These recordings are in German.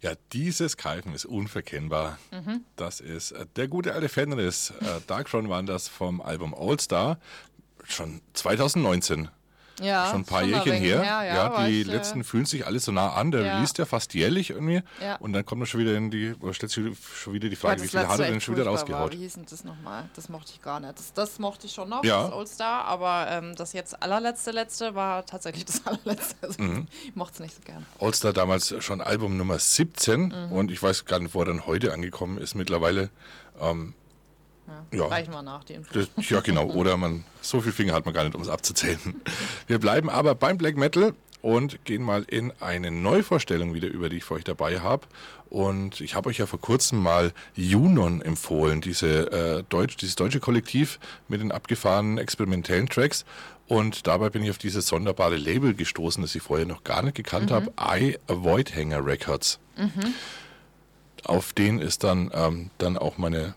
Ja, dieses Keifen ist unverkennbar. Das ist der gute alte Fenris. Darkthrone waren das vom Album All Star. Schon 2019. Ja, Schon ein paar schon Jährchen ein her. wenig her, ja, Die ich, letzten fühlen sich alle so nah an. Der ja. released ja fast jährlich irgendwie. Ja. Und dann kommt man schon wieder stellt sich schon wieder die Frage, wie das viele hat er letzte denn echt schon wieder furchtbar war. rausgehaut? Wie hieß denn das nochmal? Das mochte ich gar nicht. Das mochte ich schon noch, Ja. das All-Star, aber das jetzt letzte war tatsächlich das allerletzte. Also ich mochte es nicht so gern. All Star damals schon Album Nummer 17 und ich weiß gar nicht, wo er dann heute angekommen ist mittlerweile. Ja. Reichen wir nach den. Ja, genau. Oder so viel Finger hat man gar nicht, um es abzuzählen. Wir bleiben aber beim Black Metal und gehen mal in eine Neuvorstellung wieder, über die ich für euch dabei habe. Und ich habe euch ja vor kurzem mal Junon empfohlen, dieses deutsche Kollektiv mit den abgefahrenen experimentellen Tracks. Und dabei bin ich auf dieses sonderbare Label gestoßen, das ich vorher noch gar nicht gekannt habe, I Voidhanger Records. Auf den ist dann auch meine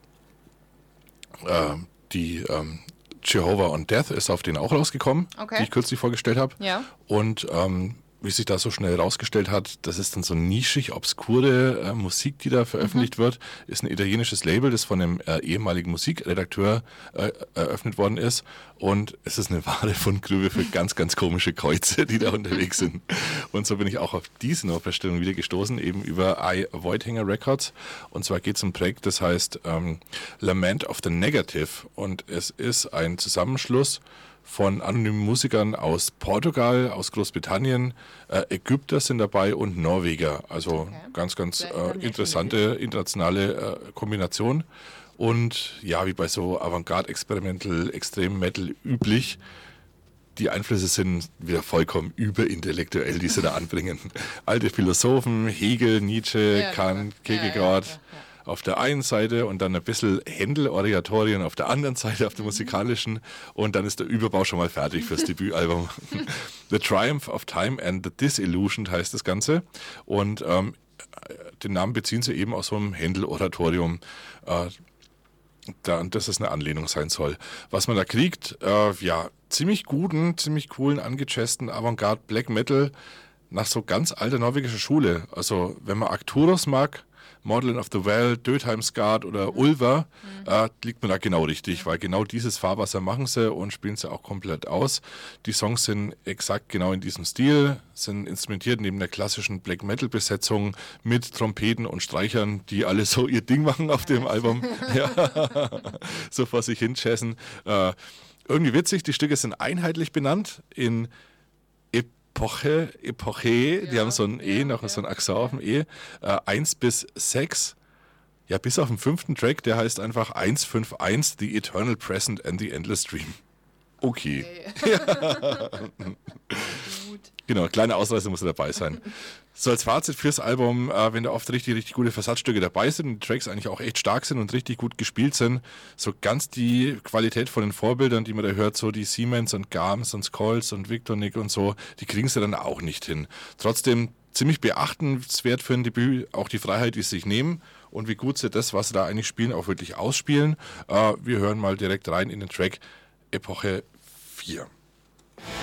Jehovah on Death ist auf den auch rausgekommen, Okay. die ich kürzlich vorgestellt habe. Ja. Und wie sich das so schnell rausgestellt hat, das ist dann so nischig, obskure Musik, die da veröffentlicht wird. Ist ein italienisches Label, das von einem ehemaligen Musikredakteur eröffnet worden ist. Und es ist eine wahre Fundgrube für ganz, ganz komische Kreuze, die da unterwegs sind. Und so bin ich auch auf diese Neuvorstellung wieder gestoßen, eben über I Voidhanger Records. Und zwar geht es um ein Projekt, das heißt Lament of the Negative. Und es ist ein Zusammenschluss von anonymen Musikern aus Portugal, aus Großbritannien, Ägypter sind dabei und Norweger. Also Okay. ganz, ganz Sehr interessante internationale Kombination. Und ja, wie bei so Avantgarde, Experimental, Extrem Metal üblich, die Einflüsse sind wieder vollkommen überintellektuell, die sie da anbringen. Alte Philosophen, Hegel, Nietzsche, Ja, Kant, ja, Kierkegaard. ja. Auf der einen Seite und dann ein bisschen Händel-Oratorien auf der anderen Seite, auf der musikalischen. Und dann ist der Überbau schon mal fertig fürs Debütalbum. The Triumph of Time and the Disillusioned heißt das Ganze. Und den Namen beziehen sie eben aus so einem Händel-Oratorium. Das ist eine Anlehnung sein soll. Was man da kriegt, ziemlich coolen, angechessten Avantgarde Black Metal nach so ganz alter norwegischer Schule. Also wenn man Arcturus mag, Maudlin of the Well, Dötheimsgard oder Ulver, liegt man da genau richtig, weil genau dieses Fahrwasser machen sie und spielen sie auch komplett aus. Die Songs sind exakt genau in diesem Stil, sind instrumentiert neben der klassischen Black Metal Besetzung mit Trompeten und Streichern, die alle so ihr Ding machen auf dem Album. Ja. So vor sich hin jazzen. Irgendwie witzig, die Stücke sind einheitlich benannt in Epoche, die haben so ein noch so ein Accent auf dem E, 1 bis 6, ja bis auf den 5. Track, der heißt einfach 151, The Eternal Present and the Endless Dream. Okay. Gut. Genau, kleine Ausreißer muss dabei sein. So als Fazit fürs Album, wenn da oft richtig gute Versatzstücke dabei sind und die Tracks eigentlich auch echt stark sind und richtig gut gespielt sind, so ganz die Qualität von den Vorbildern, die man da hört, so die Siemens und Garms und Skulls und Victornik und so, die kriegen sie dann auch nicht hin. Trotzdem ziemlich beachtenswert für ein Debüt, auch die Freiheit, die sie sich nehmen und wie gut sie das, was sie da eigentlich spielen, auch wirklich ausspielen. Wir hören mal direkt rein in den Track Epoche 4.